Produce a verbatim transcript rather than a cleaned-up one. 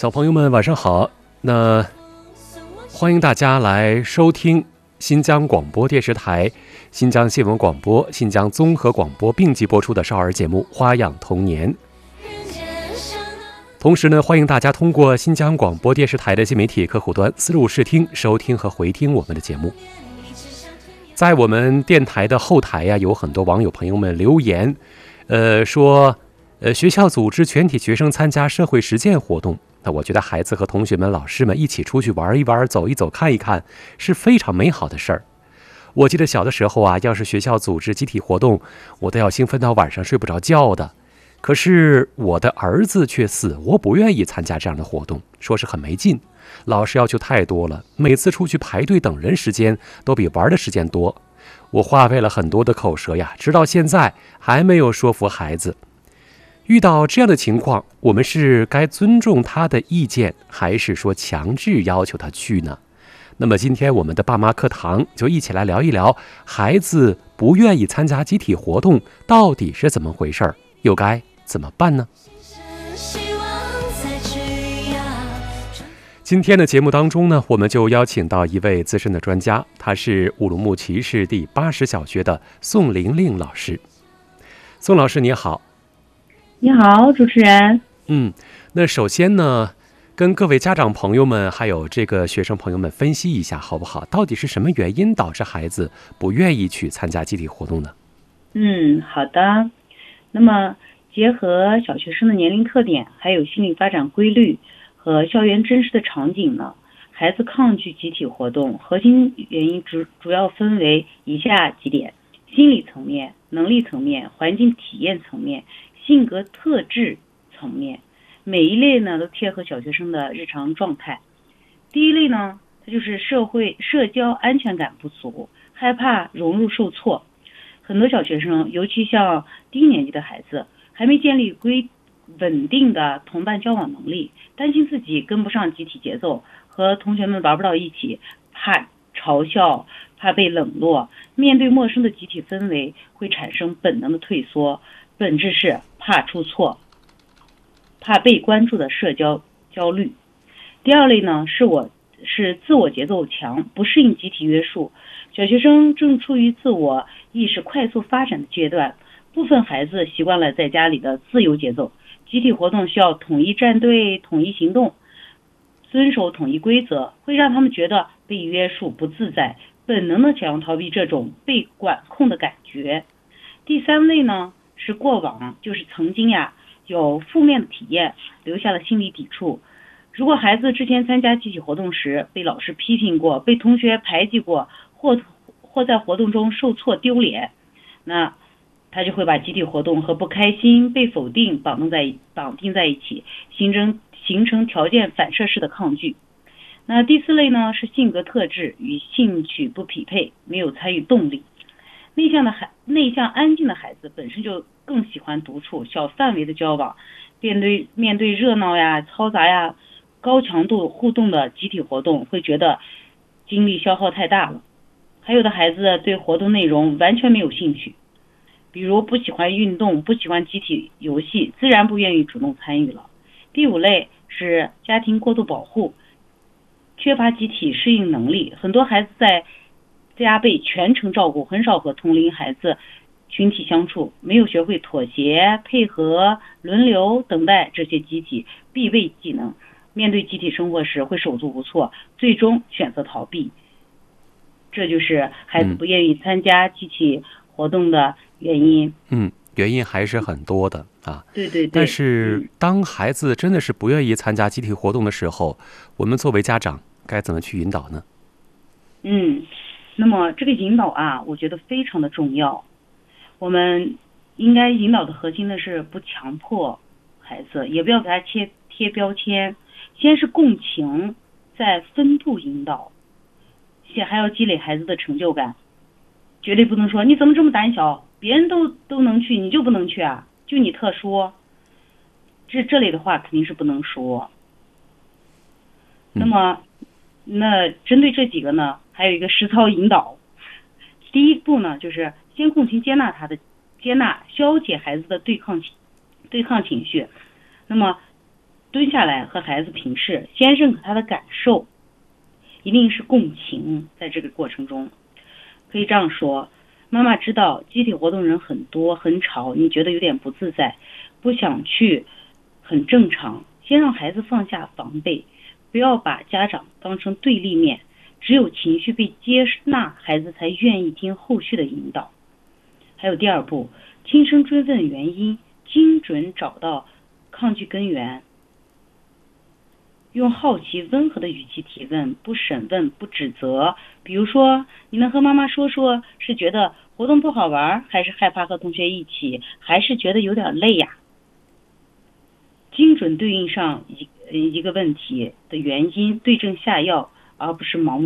小朋友们晚上好，那欢迎大家来收听新疆广播电视台、新疆新闻广播、新疆综合广播并集播出的少儿节目《花样童年》。同时呢，欢迎大家通过新疆广播电视台的新媒体客户端思路视听收听和回听我们的节目。在我们电台的后台呀、啊，有很多网友朋友们留言，呃，说，呃，学校组织全体学生参加社会实践活动。那我觉得孩子和同学们、老师们一起出去玩一玩、走一走、看一看，是非常美好的事儿。我记得小的时候啊，要是学校组织集体活动，我都要兴奋到晚上睡不着觉的。可是我的儿子却死活不愿意参加这样的活动，说是很没劲，老师要求太多了，每次出去排队等人时间都比玩的时间多。我花费了很多的口舌呀，直到现在还没有说服孩子。遇到这样的情况，我们是该尊重他的意见，还是说强制要求他去呢？那么今天我们的爸妈课堂就一起来聊一聊，孩子不愿意参加集体活动到底是怎么回事，又该怎么办呢？今天的节目当中呢，我们就邀请到一位资深的专家，他是乌鲁木齐市第八十小学的宋玲玲老师。宋老师你好。 你好，主持人。 嗯，那首先呢，跟各位家长朋友们还有这个学生朋友们分析一下好不好？到底是什么原因导致孩子不愿意去参加集体活动呢？ 嗯，好的。那么结合小学生的年龄特点，还有心理发展规律和校园真实的场景呢，孩子抗拒集体活动核心原因主主要分为以下几点：心理层面、能力层面、环境体验层面、性格特质层面。每一类呢都贴合小学生的日常状态。第一类呢，它就是社会社交安全感不足，害怕融入受挫。很多小学生，尤其像低年级的孩子，还没建立规稳定的同伴交往能力，担心自己跟不上集体节奏，和同学们玩不到一起，怕嘲笑，怕被冷落，面对陌生的集体氛围会产生本能的退缩，本质是怕出错，怕被关注的社交焦虑。第二类呢，是我是自我节奏强，不适应集体约束。小学生正处于自我意识快速发展的阶段，部分孩子习惯了在家里的自由节奏，集体活动需要统一站队、统一行动，遵守统一规则，会让他们觉得被约束不自在，本能的想要逃避这种被管控的感觉。第三类呢，是过往就是曾经呀有负面的体验，留下了心理抵触。如果孩子之前参加集体活动时被老师批评过，被同学排挤过，或或在活动中受挫丢脸，那他就会把集体活动和不开心、被否定绑定在绑定在一起，形成形成条件反射式的抗拒。那第四类呢，是性格特质与兴趣不匹配，没有参与动力。内向的孩内向安静的孩子本身就更喜欢独处、小范围的交往，面对面对热闹呀、嘈杂呀、高强度互动的集体活动，会觉得精力消耗太大了。还有的孩子对活动内容完全没有兴趣，比如不喜欢运动、不喜欢集体游戏，自然不愿意主动参与了。第五类是家庭过度保护，缺乏集体适应能力，很多孩子在家被全程照顾，很少和同龄孩子群体相处，没有学会妥协、配合、轮流等待这些集体必备技能，面对集体生活时会手足无措，最终选择逃避。这就是孩子不愿意参加集体活动的原因。 嗯，原因还是很多的啊。 对对对。 但是当孩子真的是不愿意参加集体活动的时候，我们作为家长该怎么去引导呢？ 嗯，那么这个引导啊，我觉得非常的重要。我们应该引导的核心呢是不强迫孩子，也不要给他贴贴标签，先是共情，再分步引导，且还要积累孩子的成就感。绝对不能说你怎么这么胆小，别人都都能去，你就不能去啊，就你特殊。这这类的话肯定是不能说。那么那针对这几个呢，还有一个实操引导。第一步呢，就是先共情接纳他的接纳消解孩子的对抗对抗情绪。那么蹲下来和孩子平视，先认可他的感受，一定是共情。在这个过程中可以这样说，妈妈知道集体活动人很多很吵，你觉得有点不自在，不想去，很正常。先让孩子放下防备，不要把家长当成对立面，只有情绪被接纳，孩子才愿意听后续的引导。还有第二步，轻声追问原因，精准找到抗拒根源，用好奇温和的语气提问，不审问不指责。比如说，你能和妈妈说说，是觉得活动不好玩，还是害怕和同学一起，还是觉得有点累呀？精准对应上一一个问题的原因，对症下药，而不是盲目